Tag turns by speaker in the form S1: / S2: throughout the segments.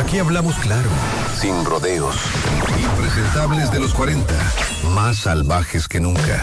S1: Aquí hablamos claro, sin rodeos. Impresentables de los 40, más salvajes que nunca.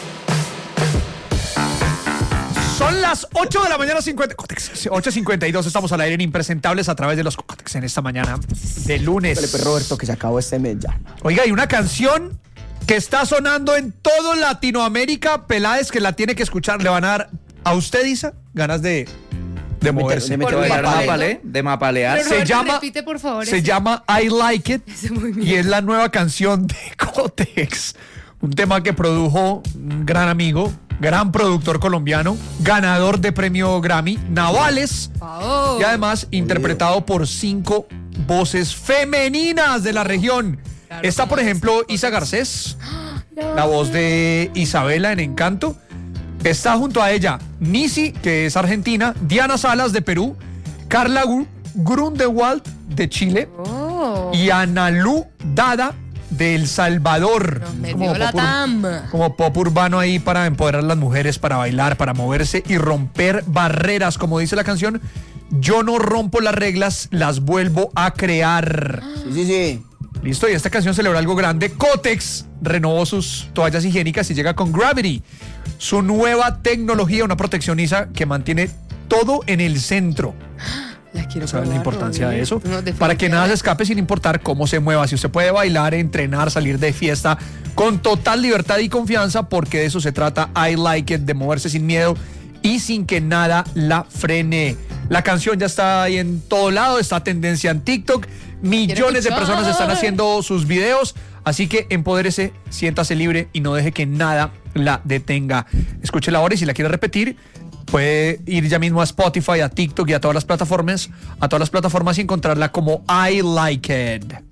S2: Son las 8 de la mañana, 8:52. Estamos al aire en Impresentables a través de los Cocotex en esta mañana de lunes.
S3: Felipe Roberto, que se acabó este mes ya.
S2: Oiga, hay una canción que está sonando en todo Latinoamérica. Peláez, que la tiene que escuchar. Le van a dar a usted, Isa, ganas de moverse.
S3: De mapalear.
S4: Pero Roberto, repite, por favor,
S2: se llama I Like It
S4: movimiento.
S2: y es la nueva canción de Cotex. Un tema que produjo un gran amigo, gran productor colombiano, ganador de premio Grammy, Navales, y además interpretado por 5 voces femeninas de la región.
S4: Claro,
S2: Está, por ejemplo, Isa Garcés, la voz de Isabela en Encanto. Está junto a ella Nisi, que es argentina, Diana Salas de Perú, Carla Grunewald de Chile y Analu Dada de El Salvador. Como pop urbano ahí para empoderar a las mujeres, para bailar, para moverse y romper barreras. Como dice la canción, yo no rompo las reglas, las vuelvo a crear.
S3: Sí.
S2: Listo, y esta canción celebra algo grande. Cotex renovó sus toallas higiénicas y llega con Gravity, su nueva tecnología, una proteccioniza que mantiene todo en el centro. ¿Sabes la importancia de eso? Para que nada se escape sin importar cómo se mueva. Si usted puede bailar, entrenar, salir de fiesta con total libertad y confianza, porque de eso se trata I Like It, de moverse sin miedo y sin que nada la frene. La canción ya está ahí en todo lado, está tendencia en TikTok. Millones de personas están haciendo sus videos, así que empodérese, siéntase libre y no deje que nada la detenga. Escúchela ahora y si la quiere repetir, puede ir ya mismo a Spotify, a TikTok y a todas las plataformas y encontrarla como I Like It.